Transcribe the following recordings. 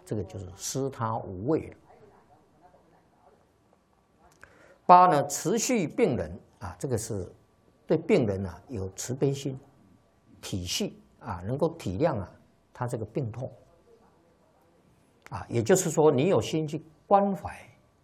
这个就是施他无畏了。8呢，持续病人啊，这个是对病人啊有慈悲心、体恤啊，能够体谅啊他这个病痛啊，也就是说你有心去关怀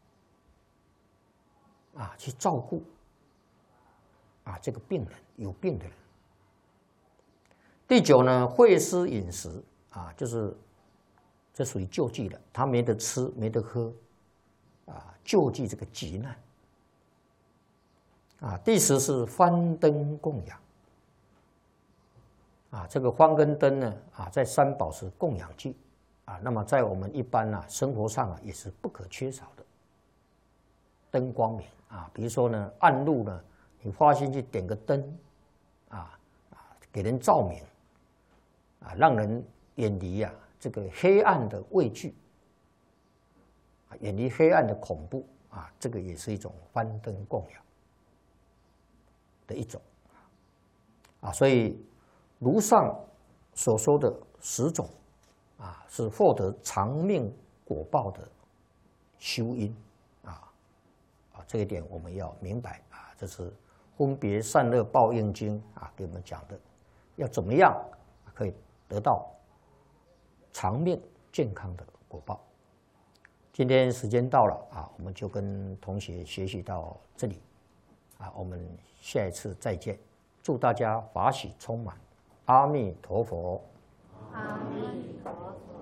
啊，去照顾啊这个病人有病的人。第9呢，惠施饮食啊，就是这属于救济的，他没得吃没得喝啊，救济这个急难。啊，第10是幡灯供养啊，这个幡跟灯呢啊，在三宝是供养具啊，那么在我们一般啊生活上啊也是不可缺少的。灯光明啊，比如说呢暗路呢，你花心去点个灯啊给人照明啊，让人远离啊这个黑暗的畏惧啊，远离黑暗的恐怖啊，这个也是一种幡灯供养的一种啊，所以如上所说的10种啊，是获得长命果报的修因啊，这一点我们要明白啊，这是分别善恶报应经啊给我们讲的，要怎么样可以得到长命健康的果报。今天时间到了啊，我们就跟同学学习到这里啊，我们下一次再见，祝大家法喜充满，阿弥陀佛。 阿弥陀佛。